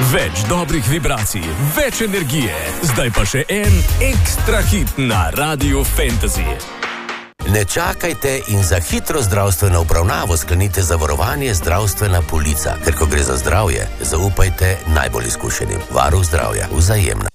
Več dobrih vibracij, več energije. Zdaj pa še en ekstra hit na Radiu Fantasy. Ne čakajte in za hitro zdravstveno obravnavo sklenite zavarovanje Zdravstvena polica, ker ko gre za zdravje, zaupajte najbolj izkušenim. Varuh zdravja, Vzajemna.